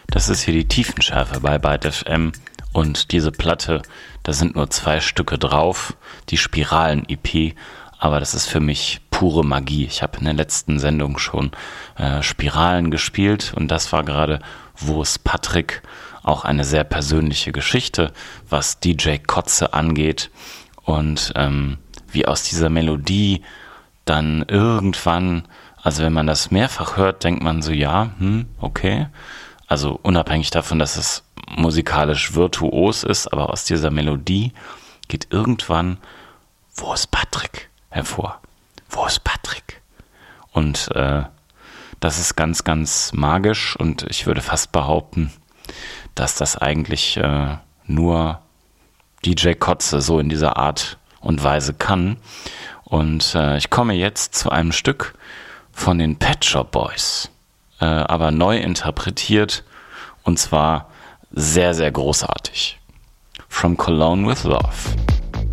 Das ist hier die Tiefenschärfe bei Byte FM und diese Platte, da sind nur 2 Stücke drauf, die Spiralen-EP, aber das ist für mich pure Magie. Ich habe in der letzten Sendung schon Spiralen gespielt und das war gerade Wo ist Patrick? Auch eine sehr persönliche Geschichte, was DJ Kotze angeht und wie aus dieser Melodie dann irgendwann, also wenn man das mehrfach hört, denkt man so, ja, okay. Also unabhängig davon, dass es musikalisch virtuos ist, aber aus dieser Melodie geht irgendwann Wo ist Patrick? Hervor. Wo ist Patrick? Und das ist ganz, ganz magisch und ich würde fast behaupten, dass das eigentlich nur DJ Kotze so in dieser Art und Weise kann. Und ich komme jetzt zu einem Stück von den Pet Shop Boys, aber neu interpretiert und zwar sehr, sehr großartig. From Cologne with Love.